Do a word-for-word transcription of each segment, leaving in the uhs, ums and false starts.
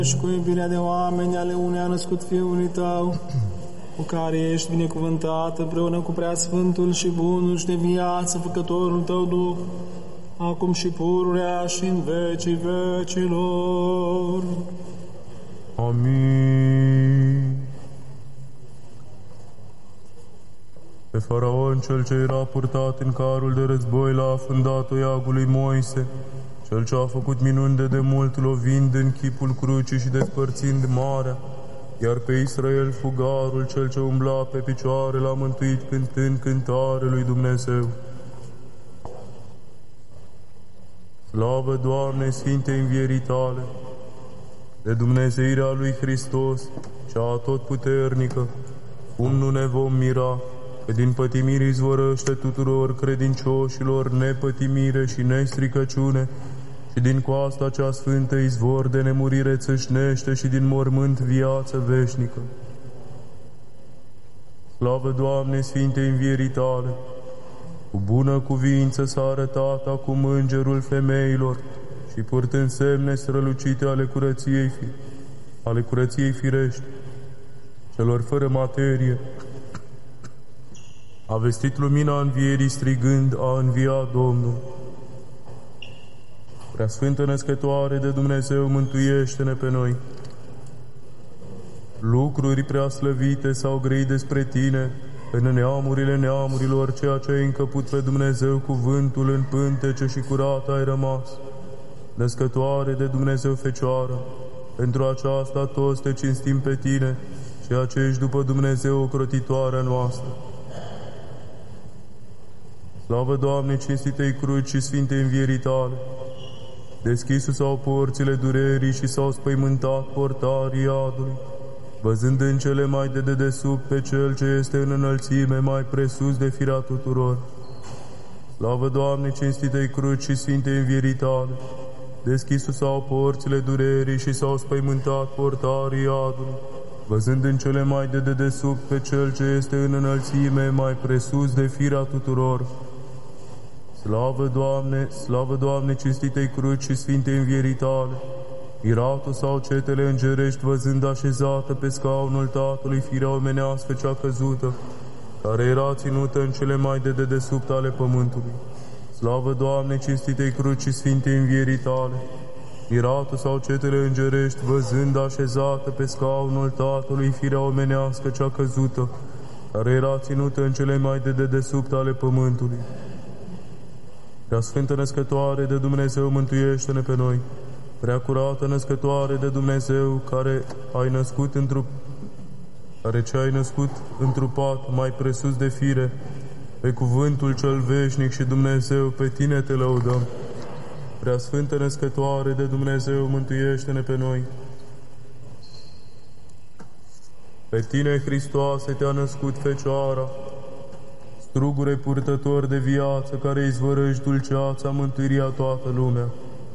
și cu iubirea de oameni ale unui a născut Fiului Tău, cu care ești binecuvântat împreună cu Preasfântul și Bunul și de viață Făcătorul Tău Duh, acum și pururea și în vecii vecilor. Amin. Pe Faraon, cel ce era purtat în carul de război la afundatul iagului Moise, cel ce a făcut minuni de demult, lovind în chipul crucii și despărțind marea, iar pe Israel fugarul, cel ce umbla pe picioare, l-a mântuit cântând cântare lui Dumnezeu. Slavă, Doamne, Sfinte învierii Tale, de Dumnezeirea lui Hristos, cea atotputernică, cum nu ne vom mira, că din pătimiri izvorăște tuturor credincioșilor nepătimire și nestricăciune, și din coasta cea sfântă izvor de nemurire țâșnește și din mormânt viață veșnică. Slavă, Doamne, Sfinte învierii Tale, cu bună cuvință s-a arătat acum îngerul femeilor și purtând semne strălucite ale curăției, ale curăției firești, celor fără materie, a vestit lumina învierii strigând, a înviat Domnul. Preasfântă Născătoare de Dumnezeu, mântuiește-ne pe noi. Lucruri preaslăvite s-au grăit despre Tine în neamurile neamurilor, ceea ce ai încăput pe Dumnezeu cuvântul în pântece și curat ai rămas. Născătoare de Dumnezeu Fecioară, pentru aceasta toți te cinstim pe Tine, ceea ce ești după Dumnezeu ocrotitoarea noastră. Slavă, Doamne, cinstitei cruci și sfinte învierii Tale! Deschisu s-au porțile durerii și s-au spăimântat portarii iadului, văzând în cele mai de dedesubt pe Cel ce este în înălțime mai presus de firea tuturor. Slavă, Doamne, cinstitei cruci și sfinte învierii Tale! Deschisu s-au porțile durerii și s-au spăimântat portarii iadului, văzând în cele mai de dedesubt pe Cel ce este în înălțime mai presus de firea tuturor. Slavă, Doamne, slavă, Doamne, cinstitei cruci și sfinte învierii Tale! Miratul sau cetele îngerești, văzând așezată pe scaunul Tatălui firea omenească cea căzută, care era ținută în cele mai de dedesubt ale pământului. Slavă, Doamne, cinstitei cruci și sfinte învierii Tale! Miratul sau cetele îngerești, văzând așezată pe scaunul Tatălui firea omenească cea căzută, care era ținută în cele mai de dedesubt ale pământului. Prea Sfântă Născătoare de Dumnezeu, mântuiește-ne pe noi. Prea curată Născătoare de Dumnezeu, care ai născut într-o, care ce ai născut întrupat mai presus de fire, pe cuvântul cel veșnic și Dumnezeu, pe Tine te lăudăm. Prea Sfântă Născătoare de Dumnezeu, mântuiește-ne pe noi. Pe Tine, Hristoase, te-a născut Fecioara, strugure purtător de viață, care izvărăști dulceața mântuirii a toată lumea.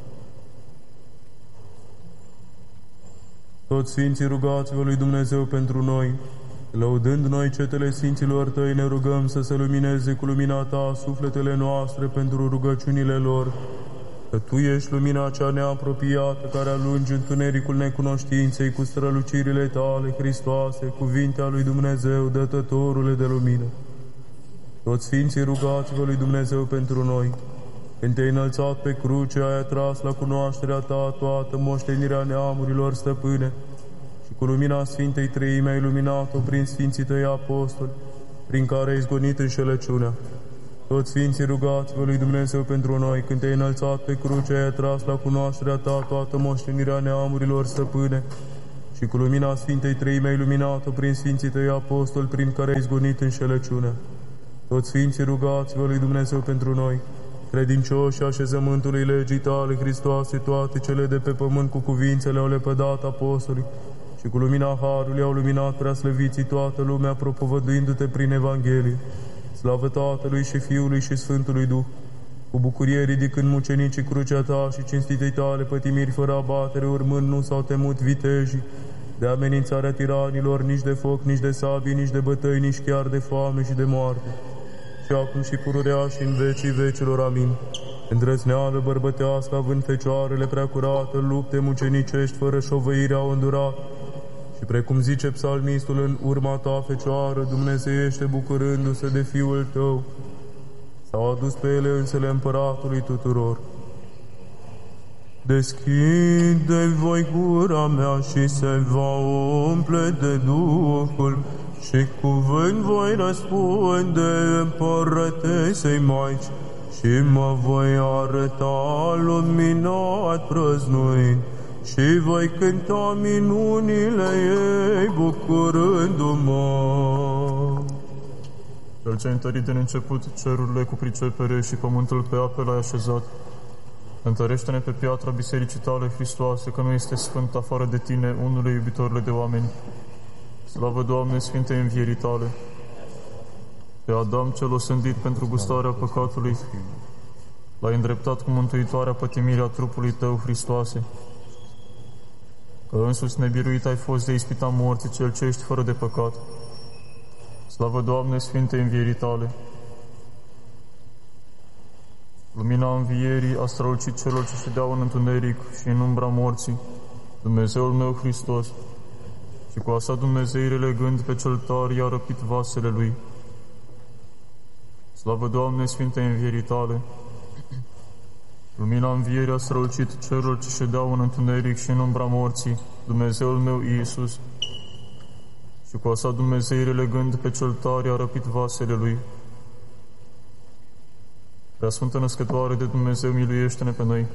Toți Sfinții, rugați-vă lui Dumnezeu pentru noi. Lăudând noi cetele Sfinților Tăi, ne rugăm să se lumineze cu lumina Ta sufletele noastre pentru rugăciunile lor, că Tu ești lumina cea neapropiată, care alungi întunericul necunoștinței cu strălucirile Tale, Hristoase, cuvintea lui Dumnezeu, dătătorule de lumină. Toți Sfinții, rugați-vă lui Dumnezeu pentru noi. Când Te-ai înălțat pe cruce, ai atras la cunoașterea Ta toată moștenirea neamurilor, Stăpâne, și cu lumina Sfintei Treime ai iluminat-o prin Sfinții Tăi apostoli, prin care ai izgonit înșelăciunea. Toți Sfinții, rugați-vă lui Dumnezeu pentru noi. Când Te-ai înălțat pe cruce, ai atras la cunoașterea Ta toată moștenirea neamurilor, Stăpâne, și cu lumina Sfintei Treime ai iluminat-o prin Sfinții Tăi apostoli, prin care ai izgonit înșelăciunea. Toți Sfinții, rugați-vă lui Dumnezeu pentru noi. Credincioși așezământului legii Tale, Hristoase, toate cele de pe pământ cu cuvințele au lepădat apostolii și cu lumina Harului au luminat preaslăviții toată lumea, propovăduindu-Te prin Evanghelie. Slavă Tatălui și Fiului și Sfântului Duh, cu bucurie ridicând mucenicii crucea Ta și cinstitei Tale pătimiri fără abatere, urmând nu s-au temut vitejii de amenințarea tiranilor, nici de foc, nici de sabii, nici de bătăi, nici chiar de foame și de moarte. Și acum și pururea și în vecii vecilor. Amin. îndrăzneală bărbătească, având fecioarele prea curată, lupte mucenicești, fără șovăire au îndurat. Și precum zice psalmistul, în urma ta, Fecioară, dumnezeiește bucurându-se de Fiul tău, s-au adus pe ele însele împăratului tuturor. Deschide voi gura mea și se va umple de Duhul, și cuvânt voi răspunde împărătesei Maici, și mă voi arăta luminat prăznuind, și voi cânta minunile ei bucurându-mă. Cel ce-a întărit din început cerurile cu pricepere și pământul pe ape l-a așezat. Întărește-ne pe piatra bisericii tale, Hristoase, că nu este sfânt afară de tine, unule iubitorule de oameni. Slavă, Doamne, Sfinte învierii tale! Pe Adam cel osândit pentru gustarea păcatului, l-ai îndreptat cu mântuitoarea pătimirea trupului tău, Hristoase, că însuți nebiruit ai fost de ispita morții, cel ce ești fără de păcat. Slavă, Doamne, Sfinte învierii tale! Lumina învierii a strălucit celor ce ședeau în întuneric și în umbra morții, Dumnezeul meu Hristos, și cu asta Dumnezeire legând pe cel tare i-a răpit vasele lui. Slavă, Doamne, Sfinte învierii tale! Lumina învierii a strălucit celor ce ședeau în întuneric și în umbra morții, Dumnezeul meu Iisus, și cu asta Dumnezeire legând pe cel tare i-a răpit vasele lui. Preasfântă Născătoare de Dumnezeu, miluiește-ne pe noi!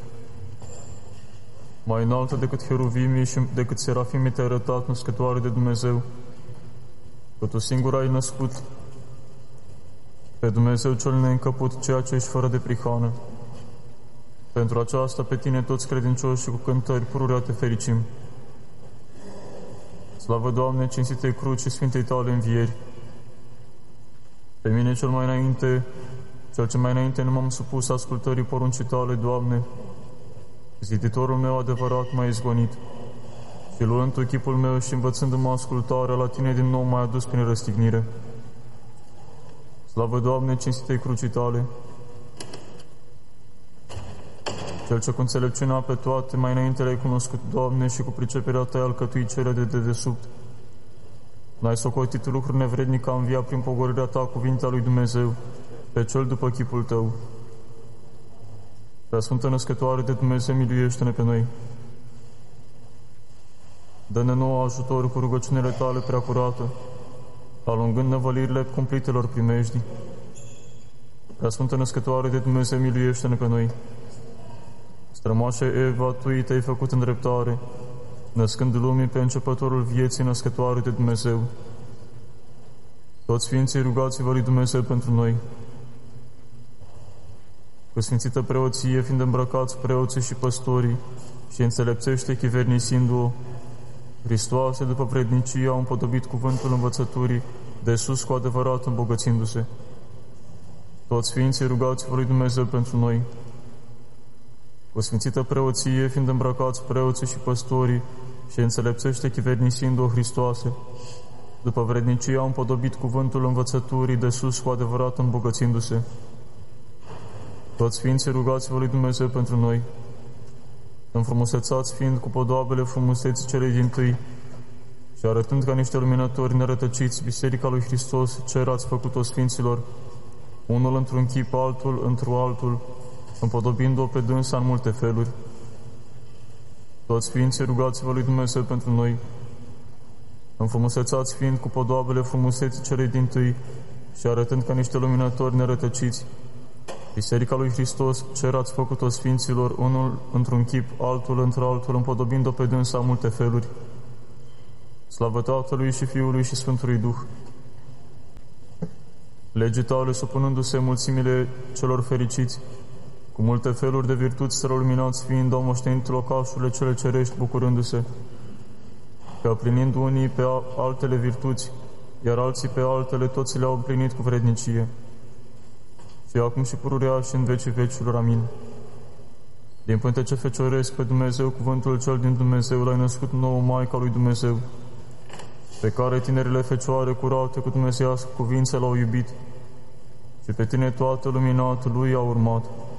Mai înaltă decât heruvimii și decât serafimii te-ai arătat, Născătoare de Dumnezeu, că Tu singur ai născut pe Dumnezeu cel neîncăput, ceea ce ești fără de prihană. Pentru aceasta pe Tine toți credincioși și cu cântări pururea te fericim. Slavă, Doamne, cinstitei cruci și Sfintei Tale învieri! Pe mine cel mai înainte, cel ce mai înainte nu m-am supus ascultării poruncii Tale, Doamne, ziditorul meu adevărat m-a izgonit, și luând Tu chipul meu și învățându-mă ascultarea, la Tine din nou m-ai adus prin răstignire. Slavă, Doamne, cinstitei crucii Tale! Cel ce cu înțelepciunea pe toate mai înainte le-ai cunoscut, Doamne, și cu priceperea Ta ai alcătuit cele de dedesubt. N-ai socotit lucruri nevrednic ca învia prin pogorirea Ta cuvintea lui Dumnezeu, pe cel după chipul Tău. Preasfântă Născătoare de Dumnezeu, miluiește-ne pe noi! Dă-ne nouă ajutor cu rugăciunile Tale prea curată, alungând năvălirile cumplitelor primejdii. Preasfântă Născătoare de Dumnezeu, miluiește-ne pe noi! Strămoașe Eva, Tu Te-ai făcut îndreptare, născând lumii pe începătorul vieții, Născătoare de Dumnezeu. Toți Sfinții, rugați-vă lui Dumnezeu pentru noi. Cu Sfințită preoție, fiind îmbrăcați preoții și păstorii, și înțelepțește chivernisindu-o, Hristoase, după vrednicie, au împodobit cuvântul învățăturii, de sus cu adevărat îmbogățindu-se. Toți Sfinții, rugați-vă lui Dumnezeu pentru noi. Cu Sfințită preoție, fiind îmbrăcați preoții și păstorii, și înțelepțește chivernisindu-o, Hristoase, după vrednicie, au împodobit cuvântul învățăturii, de sus cu adevărat îmbogățindu-se. Toți Sfinții, rugați-vă lui Dumnezeu pentru noi. Înfrumusețați fiind cu podoabele frumuseții celei dintâi și arătând ca niște luminători nerătăciți Biserica lui Hristos, ce ați făcut-o Sfinților, unul într-un chip, altul într-un altul, împodobind-o pe dânsa în multe feluri. Toți Sfinții, rugați-vă lui Dumnezeu pentru noi. Înfrumusețați fiind cu podoabele frumuseții celei dintâi și arătând ca niște luminători nerătăciți Biserica lui Hristos, ce ați făcut-o Sfinților, unul într-un chip, altul într-altul, împodobind-o pe dânsa în multe feluri. Slavă Tatălui și Fiului și Sfântului Duh! Legii Tale, supunându-se mulțimile celor fericiți, cu multe feluri de virtuți străluminați fiind, au moștenit locașurile cele cerești, bucurându-se, că împlinind unii pe altele virtuți, iar alții pe altele, toți le-au împlinit cu vrednicie. Și acum și pururea și în vecii vecilor. Amin. Din pântece fecioresc pe Dumnezeu, cuvântul cel din Dumnezeu, l-ai născut nouă Maica lui Dumnezeu, pe care tinerile fecioare curate cu dumnezeiască cuvință l-au iubit, și pe Tine toată luminată lui a urmat.